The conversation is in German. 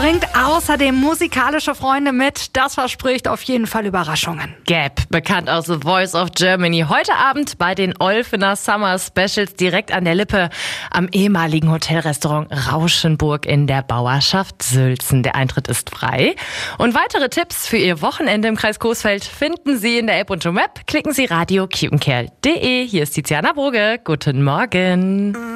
bringt außerdem musikalische Freunde mit. Das verspricht auf jeden Fall Überraschungen. Gap, bekannt aus The Voice of Germany. Heute Abend bei den Olfener Summer Specials direkt an der Lippe am ehemaligen Hotelrestaurant Rauschenburg in der Bauerschaft Sülzen. Der Eintritt ist frei. Und weitere Tipps für Ihr Wochenende im Kreis Coesfeld finden Sie in der App und im Web. Klicken Sie radio-kiepenkerl.de. Hier ist Tiziana Boge. Guten Morgen.